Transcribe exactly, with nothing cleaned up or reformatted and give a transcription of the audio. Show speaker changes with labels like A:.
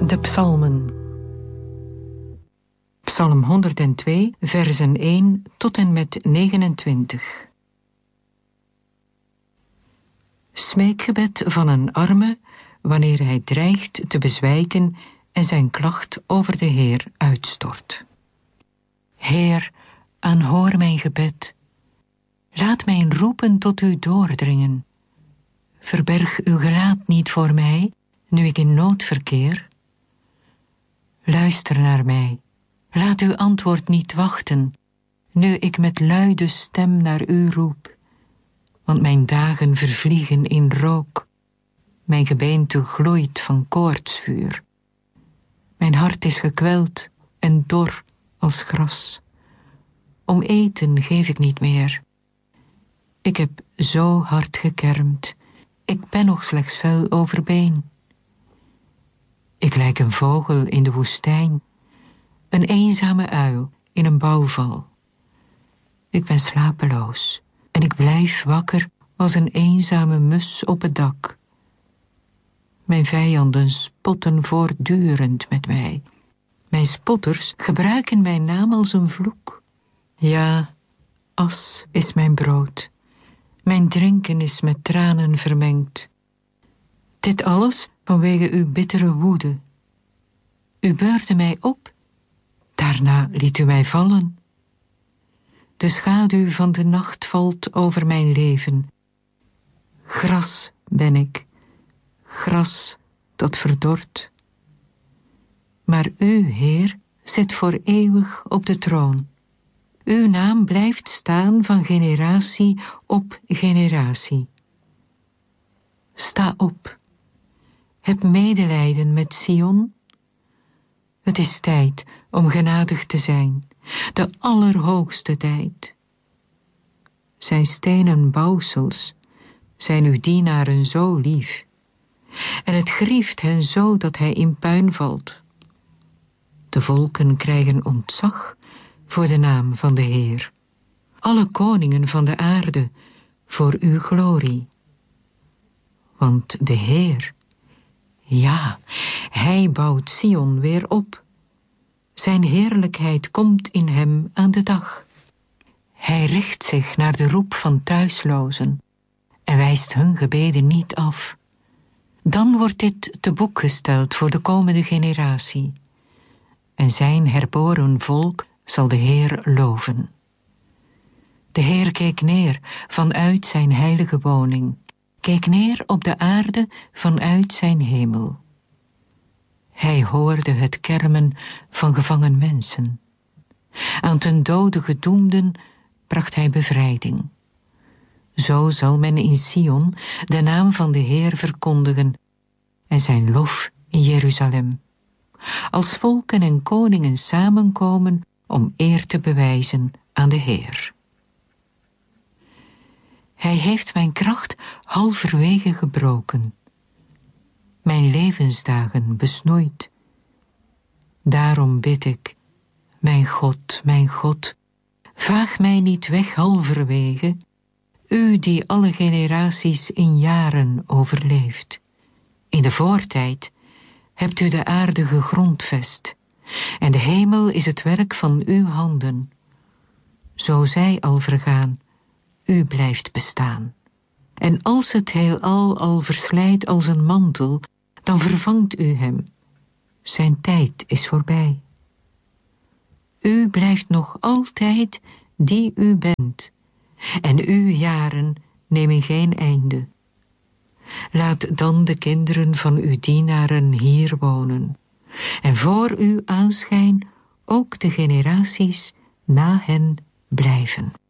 A: De psalmen. Psalm honderdtwee, versen één tot en met negenentwintig. Smeekgebed van een arme, wanneer hij dreigt te bezwijken en zijn klacht over de Heer uitstort. Heer, aanhoor mijn gebed. Laat mijn roepen tot u doordringen. Verberg uw gelaat niet voor mij, nu ik in nood verkeer. Luister naar mij. Laat uw antwoord niet wachten, nu ik met luide stem naar u roep. Want mijn dagen vervliegen in rook. Mijn gebeente gloeit van koortsvuur. Mijn hart is gekweld en dor als gras. Om eten geef ik niet meer. Ik heb zo hard gekermd. Ik ben nog slechts vel overbeen. Ik lijk een vogel in de woestijn, een eenzame uil in een bouwval. Ik ben slapeloos en ik blijf wakker als een eenzame mus op het dak. Mijn vijanden spotten voortdurend met mij. Mijn spotters gebruiken mijn naam als een vloek. Ja, as is mijn brood. Mijn drinken is met tranen vermengd. Dit alles vanwege uw bittere woede. U beurde mij op, daarna liet u mij vallen. De schaduw van de nacht valt over mijn leven. Gras ben ik, gras dat verdort. Maar u, Heer, zit voor eeuwig op de troon. Uw naam blijft staan van generatie op generatie. Sta op. Heb medelijden met Sion. Het is tijd om genadig te zijn, de allerhoogste tijd. Zijn stenen bouwsels zijn uw dienaren zo lief, en het grieft hen zo dat hij in puin valt. De volken krijgen ontzag voor de naam van de Heer, alle koningen van de aarde voor uw glorie. Want de Heer, ja, hij bouwt Sion weer op. Zijn heerlijkheid komt in hem aan de dag. Hij richt zich naar de roep van thuislozen en wijst hun gebeden niet af. Dan wordt dit te boek gesteld voor de komende generatie. En zijn herboren volk zal de Heer loven. De Heer keek neer vanuit zijn heilige woning, keek neer op de aarde vanuit zijn hemel. Hij hoorde het kermen van gevangen mensen. Aan ten dode gedoemden bracht hij bevrijding. Zo zal men in Sion de naam van de Heer verkondigen en zijn lof in Jeruzalem. Als volken en koningen samenkomen om eer te bewijzen aan de Heer. Hij heeft mijn kracht halverwege gebroken, mijn levensdagen besnoeid. Daarom bid ik, mijn God, mijn God, vaag mij niet weg halverwege, u die alle generaties in jaren overleeft. In de voortijd hebt u de aarde gegrondvest, en de hemel is het werk van uw handen. Zo zij al vergaan, u blijft bestaan. En als het heelal al verslijt als een mantel, dan vervangt u hem. Zijn tijd is voorbij. U blijft nog altijd die u bent, en uw jaren nemen geen einde. Laat dan de kinderen van uw dienaren hier wonen, en voor uw aanschijn ook de generaties na hen blijven.